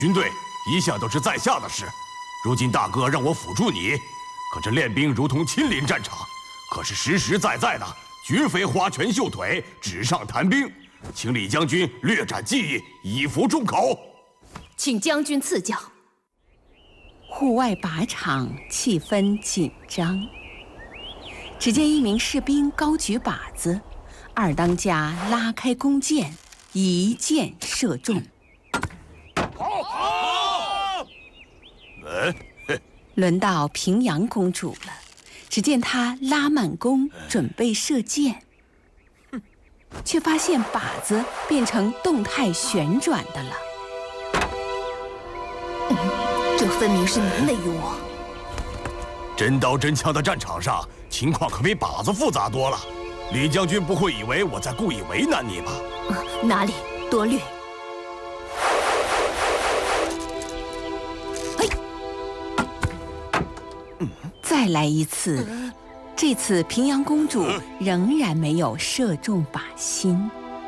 军队一向都是在下的事，如今大哥让我辅助你，可这练兵如同亲临战场，可是实实在在的，绝非花拳绣腿、纸上谈兵。请李将军略展技艺，以服众口。 请将军赐教。 户外靶场气氛紧张，只见一名士兵高举靶子，二当家拉开弓箭，一箭射中。 好！ 轮到平阳公主了，只见她拉满弓，准备射箭，却发现靶子变成动态旋转的了。 这分明是您的于我。 真刀真枪的战场上，情况可比靶子复杂多了。李将军不会以为我在故意为难你吧？ 哪里，多虑。 再来一次，这次平阳公主仍然没有射中靶心。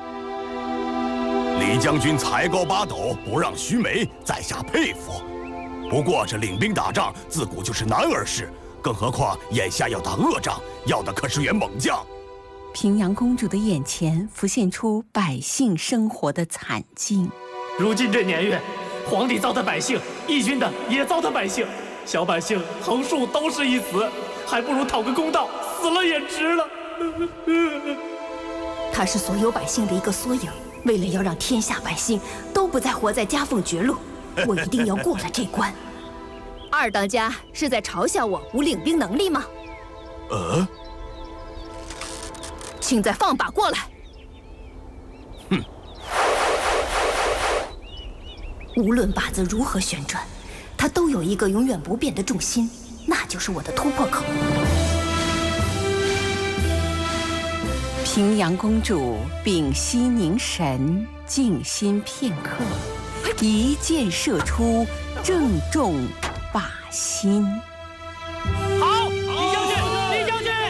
李将军才高八斗，不让须眉，在下佩服。不过这领兵打仗自古就是男儿事，更何况眼下要打恶仗，要的可是员猛将。 平阳公主的眼前浮现出百姓生活的惨境。 如今这年月，皇帝糟蹋百姓，义军的也糟蹋百姓，小百姓横竖都是一死，还不如讨个公道，死了也值了。 他是所有百姓的一个缩影，为了要让天下百姓都不再活在夹缝绝路，我一定要过了这关。二当家是在嘲笑我无领兵能力吗？请再放把过来。 哼！ 无论靶子如何旋转，它都有一个永远不变的重心，那就是我的突破口。 平阳公主屏息凝神，静心片刻，一箭射出，正中靶心。 好，李将军，李将军！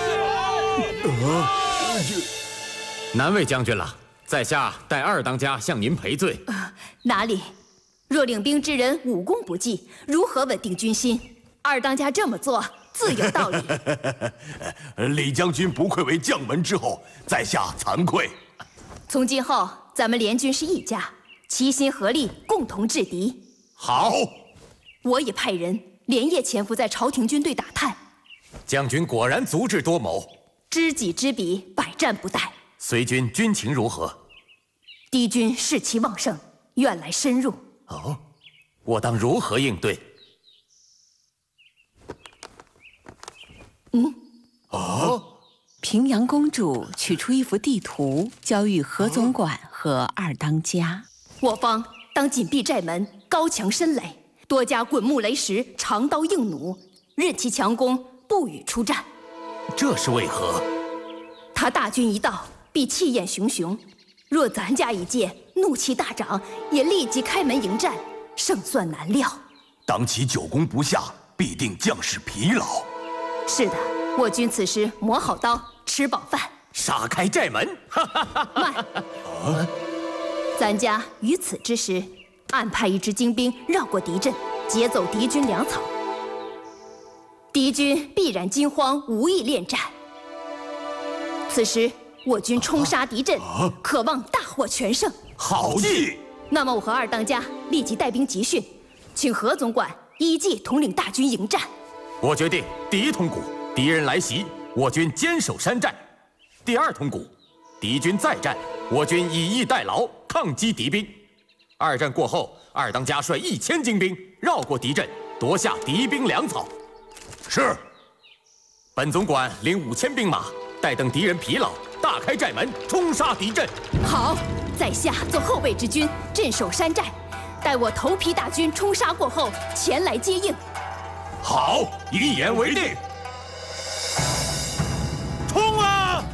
难为将军了，在下代二当家向您赔罪。 哪里？若领兵之人武功不济，如何稳定军心？二当家这么做自有道理。 李将军不愧为将门之后，在下惭愧。 从今后，咱们联军是一家，齐心合力，共同制敌。 好， 我也派人连夜潜伏在朝廷军队打探。 将军果然足智多谋， 知己知彼，百战不殆。 随军军情如何？ 敌军士气旺盛，愿来深入。 哦，我当如何应对？ 平阳公主取出一幅地图，交予何总管和二当家。 我方当紧闭寨门，高墙深垒，多加滚木雷石、长刀硬弩，任其强攻，不予出战。 这是为何？ 他大军一到，必气焰熊熊。若咱家一见，怒气大涨，也立即开门迎战，胜算难料。 当其久攻不下，必定将士疲劳。 是的，我军此时磨好刀，吃饱饭， 杀开寨门。 慢！咱家于此之时，暗派一支精兵绕过敌阵，劫走敌军粮草。敌军必然惊慌，无意恋战。此时我军冲杀敌阵，可望大获全胜。 好计！ 那么我和二当家立即带兵集训，请何总管依计统领大军迎战。 我决定，第一通鼓，敌人来袭，我军坚守山寨；第二通鼓，敌军再战，我军以逸待劳，抗击敌兵。二战过后，二当家率1000精兵绕过敌阵，夺下敌兵粮草。 是。 本总管领5000兵马，待等敌人疲劳，大开寨门，冲杀敌阵。 好，在下做后备之军，镇守山寨，待我头批大军冲杀过后，前来接应。 好，一言为定。冲啊！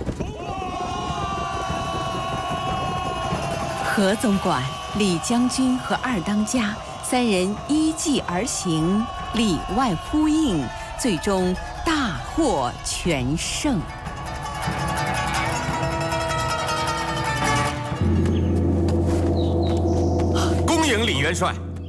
何总管、李将军和二当家三人依计而行，里外呼应，最终大获全胜。 恭迎李元帅。